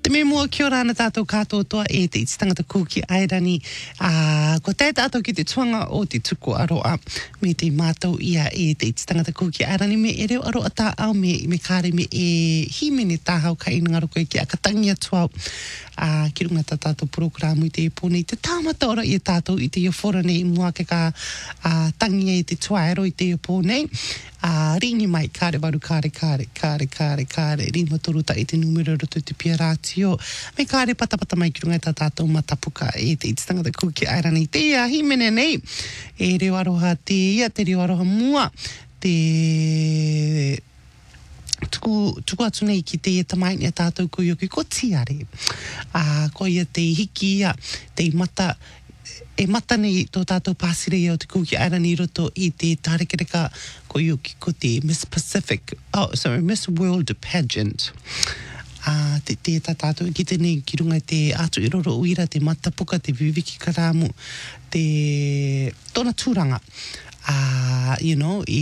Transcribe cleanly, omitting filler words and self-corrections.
Te me mua kia ora ana tātou kātou toa e te tangata kūki airani. Ko te tātou ki te tuanga o te tuku aroa me te mātou ia e te tangata kūki airani me e reo aroa tā au me kāre me e himene tāhau ka ina ngaro koe ki a katangi atuau. Ki runga tā tātou programu i te e pōne i te tāmata ora i tātou i te iawhora nei mua ke ka tangi e te tuaero i te e pōne. Ringi mai, kāre waru, kāre, ringa toruta i te numero roto te pia rātio. Me kāre patapata mai ki runga tā tātou matapuka e te tangata kūki airani. Te ia himene nei, e reo aroha te ia, te reo aroha mua, te tuku atu nei ki te tamaini a tātou kuioki ko tiare. Ko ia te hiki ia, te mata, e mata nei tō tātou pāsire o te kūki airani roto i te tārekereka ko ioki ko te Miss World pageant. Te tātou ki te nei ki runga te atu i roro uira, te matapuka, te viviki karamu, te tōna tūranga.